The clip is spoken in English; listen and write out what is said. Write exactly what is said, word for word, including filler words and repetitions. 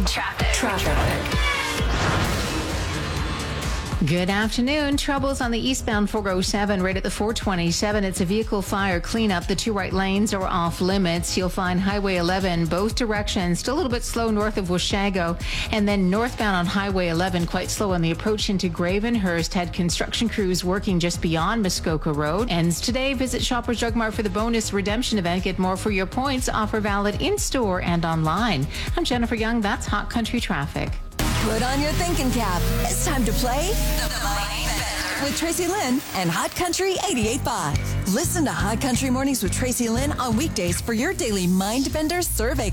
Traffic. Traffic. Good afternoon. Troubles on the eastbound four oh seven right at the four twenty-seven. It's a vehicle fire cleanup. The two right lanes are off limits. You'll find Highway eleven both directions. Still a little bit slow north of Washago. And then northbound on Highway eleven, quite slow on the approach into Gravenhurst. Had construction crews working just beyond Muskoka Road. Ends today. Visit Shoppers Drug Mart for the bonus redemption event. Get more for your points. Offer valid in-store and online. I'm Jennifer Young. That's Hot Country Traffic. Put on your thinking cap. It's time to play The Mind Bender with Tracy Lynn and Hot Country eighty-eight point five. Listen to Hot Country Mornings with Tracy Lynn on weekdays for your daily Mind Bender survey